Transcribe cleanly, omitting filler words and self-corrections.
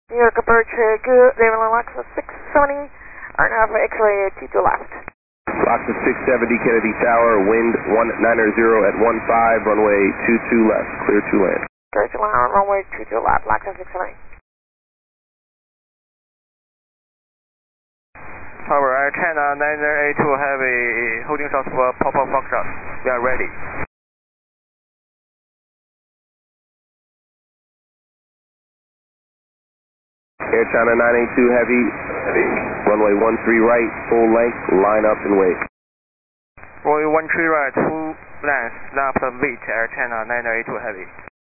New York Aperture, good. Leaving Aloxa 670. Are now for X-ray 22 left. Aloxa 670, Kennedy Tower, wind 190 at 15, runway 22 left, clear to land. Clear to land, runway 22 left, Aloxa 670. Tower, Air China 9082 Heavy, holding south for Papa Foxtrot. We are ready. Air China 982 Heavy, runway 13 right, full length, line up and wait. Runway 13 right, full length, left and wait, Air China 9082 Heavy.